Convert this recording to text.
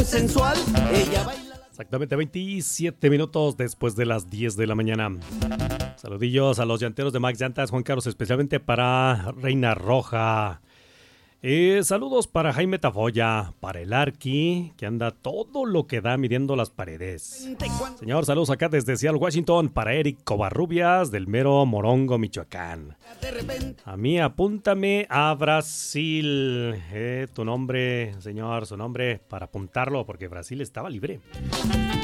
sensual, ella baila. Exactamente 27 minutos después de las 10 de la mañana. Saludillos a los llanteros de Max Llantas, Juan Carlos, especialmente para Reina Roja. Saludos para Jaime Tafoya, para el Arqui, que anda todo lo que da midiendo las paredes. Señor, saludos acá desde Seattle, Washington, para Eric Covarrubias, del mero Morongo, Michoacán. A mí apúntame a Brasil. Tu nombre, señor, su nombre, para apuntarlo, porque Brasil estaba libre.